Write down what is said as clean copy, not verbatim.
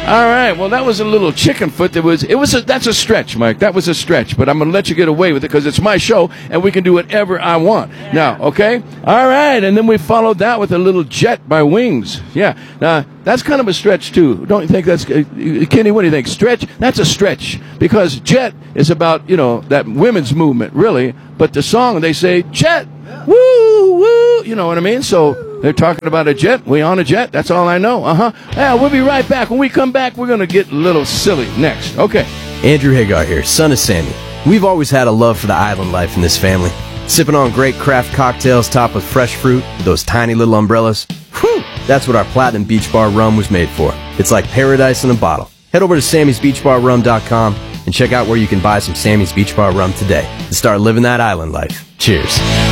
All right. Well, that was a little chicken foot. That's a stretch, Mike. That was a stretch. But I'm going to let you get away with it because it's my show and we can do whatever I want. Yeah. Now, okay? All right. And then we followed that with a little Jet by Wings. Yeah. Now, that's kind of a stretch, too. Don't you think that's... Kenny, what do you think? Stretch? That's a stretch because Jet is about, that women's movement, really. But the song, they say, Jet, woo, woo. You know what I mean? So... They're talking about a jet. We on a jet. That's all I know. Yeah, we'll be right back. When we come back, we're going to get a little silly next. Okay. Andrew Hagar here, son of Sammy. We've always had a love for the island life in this family. Sipping on great craft cocktails topped with fresh fruit, those tiny little umbrellas. Whew! That's what our Platinum Beach Bar rum was made for. It's like paradise in a bottle. Head over to Sammy'sBeachBarRum.com and check out where you can buy some Sammy's Beach Bar rum today and start living that island life. Cheers.